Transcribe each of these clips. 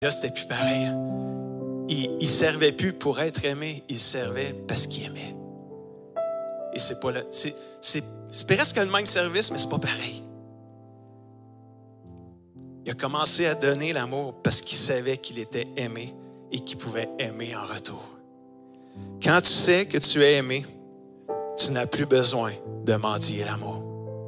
Là, c'était plus pareil. Il servait plus pour être aimé, il servait parce qu'il aimait. Et c'est pas là. C'est presque le même service, mais c'est pas pareil. Il a commencé à donner l'amour parce qu'il savait qu'il était aimé et qu'il pouvait aimer en retour. Quand tu sais que tu es aimé, tu n'as plus besoin de mendier l'amour.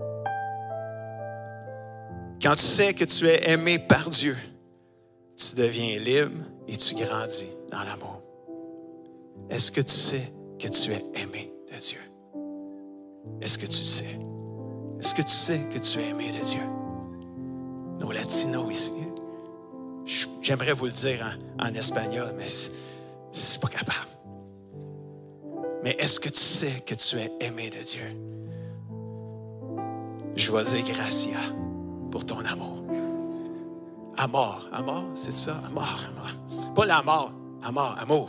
Quand tu sais que tu es aimé par Dieu, tu deviens libre et tu grandis dans l'amour. Est-ce que tu sais que tu es aimé de Dieu? Est-ce que tu le sais? Est-ce que tu sais que tu es aimé de Dieu? Nos latinos ici, j'aimerais vous le dire en espagnol, mais c'est pas capable. Mais est-ce que tu sais que tu es aimé de Dieu? Je vais dire gracia pour ton amour. Amor, c'est ça? Amor. Pas la mort, amour.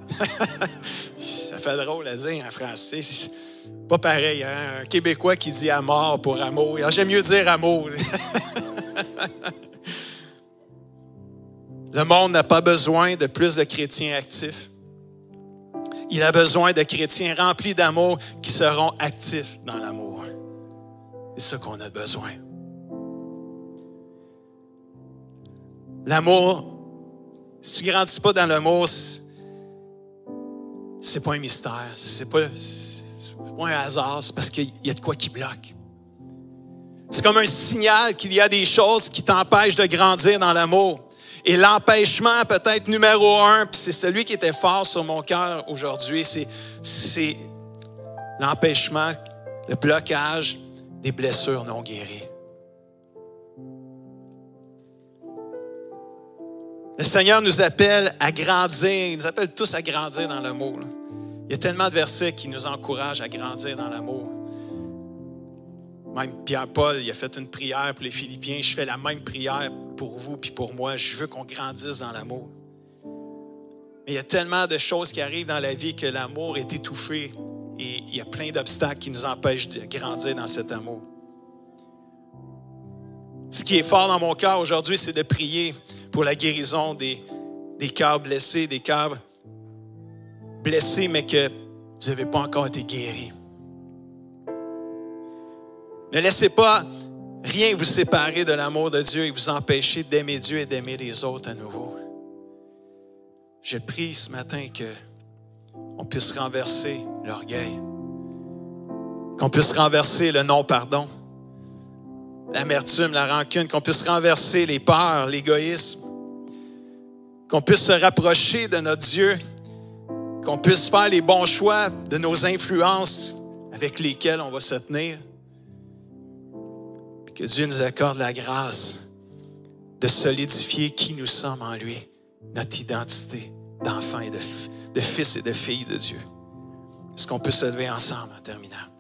Ça fait drôle à dire en français. C'est pas pareil, hein? Un Québécois qui dit amor pour amour. J'aime mieux dire amour. Le monde n'a pas besoin de plus de chrétiens actifs. Il a besoin de chrétiens remplis d'amour qui seront actifs dans l'amour. C'est ça qu'on a besoin. L'amour, si tu ne grandis pas dans l'amour, c'est pas un mystère, c'est pas un hasard, c'est parce qu'il y a de quoi qui bloque. C'est comme un signal qu'il y a des choses qui t'empêchent de grandir dans l'amour. Et l'empêchement peut-être numéro 1, puis c'est celui qui était fort sur mon cœur aujourd'hui, c'est l'empêchement, le blocage des blessures non guéries. Le Seigneur nous appelle à grandir, il nous appelle tous à grandir dans l'amour. Il y a tellement de versets qui nous encouragent à grandir dans l'amour. Même Pierre-Paul, il a fait une prière pour les Philippiens. Je fais la même prière pour vous puis pour moi. Je veux qu'on grandisse dans l'amour. Mais il y a tellement de choses qui arrivent dans la vie que l'amour est étouffé. Et il y a plein d'obstacles qui nous empêchent de grandir dans cet amour. Ce qui est fort dans mon cœur aujourd'hui, c'est de prier pour la guérison des cœurs blessés, des cœurs blessés, mais que vous n'avez pas encore été guéris. Ne laissez pas rien vous séparer de l'amour de Dieu et vous empêcher d'aimer Dieu et d'aimer les autres à nouveau. Je prie ce matin qu'on puisse renverser l'orgueil, qu'on puisse renverser le non-pardon, l'amertume, la rancune, qu'on puisse renverser les peurs, l'égoïsme, qu'on puisse se rapprocher de notre Dieu, qu'on puisse faire les bons choix de nos influences avec lesquelles on va se tenir. Que Dieu nous accorde la grâce de solidifier qui nous sommes en lui, notre identité d'enfants et de fils et de filles de Dieu. Est-ce qu'on peut se lever ensemble en terminant?